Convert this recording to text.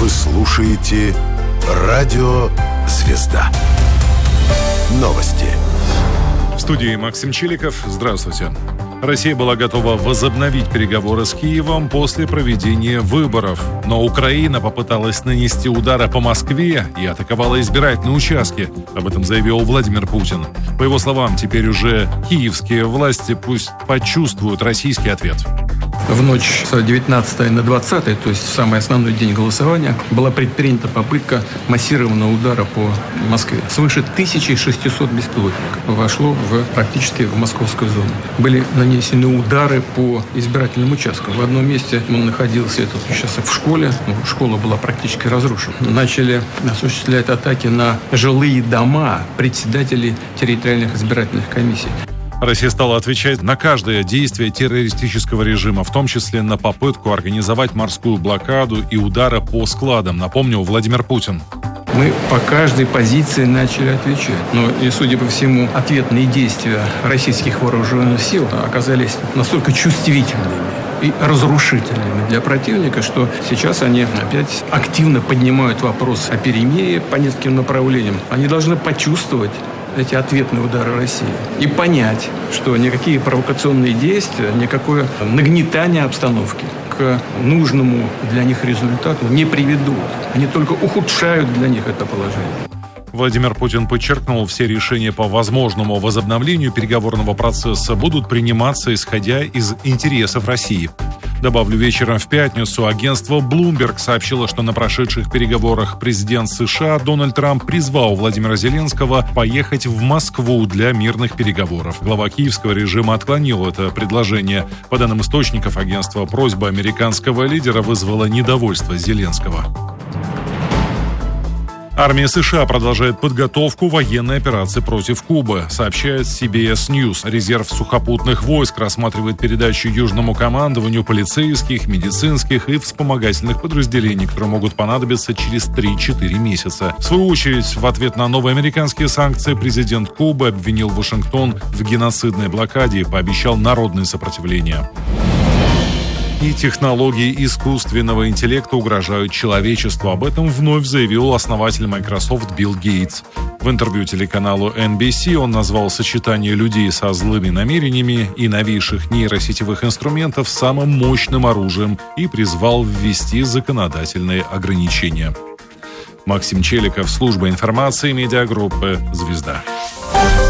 Вы слушаете «Радио Звезда». Новости. В студии Максим Чиликов. Здравствуйте. Россия была готова возобновить переговоры с Киевом после проведения выборов. Но Украина попыталась нанести удары по Москве и атаковала избирательные участки. Об этом заявил Владимир Путин. По его словам, теперь уже киевские власти пусть почувствуют российский ответ. В ночь с 19 на 20, то есть в самый основной день голосования, была предпринята попытка массированного удара по Москве. Свыше 1600 беспилотников вошло практически в московскую зону. Были нанесены удары по избирательным участкам. В одном месте он находился, этот участок, в школе. Школа была практически разрушена. Начали осуществлять атаки на жилые дома председателей территориальных избирательных комиссий. Россия стала отвечать на каждое действие террористического режима, в том числе на попытку организовать морскую блокаду и удары по складам, напомнил Владимир Путин. Мы по каждой позиции начали отвечать. Но и, судя по всему, ответные действия российских вооруженных сил оказались настолько чувствительными и разрушительными для противника, что сейчас они опять активно поднимают вопрос о перемирии по нескольким направлениям. Они должны почувствовать эти ответные удары России и понять, что никакие провокационные действия, никакое нагнетание обстановки к нужному для них результату не приведут. Они только ухудшают для них это положение. Владимир Путин подчеркнул, все решения по возможному возобновлению переговорного процесса будут приниматься, исходя из интересов России. Добавлю, вечером в пятницу агентство Bloomberg сообщило, что на прошедших переговорах президент США Дональд Трамп призвал Владимира Зеленского поехать в Москву для мирных переговоров. Глава киевского режима отклонил это предложение. По данным источников агентства, просьба американского лидера вызвала недовольство Зеленского. Армия США продолжает подготовку военной операции против Кубы, сообщает CBS News. Резерв сухопутных войск рассматривает передачу Южному командованию полицейских, медицинских и вспомогательных подразделений, которые могут понадобиться через 3-4 месяца. В свою очередь, в ответ на новые американские санкции президент Кубы обвинил Вашингтон в геноцидной блокаде и пообещал народное сопротивление. И технологии искусственного интеллекта угрожают человечеству. Об этом вновь заявил основатель Microsoft Билл Гейтс. В интервью телеканалу NBC он назвал сочетание людей со злыми намерениями и новейших нейросетевых инструментов самым мощным оружием и призвал ввести законодательные ограничения. Максим Челиков, служба информации медиагруппы «Звезда».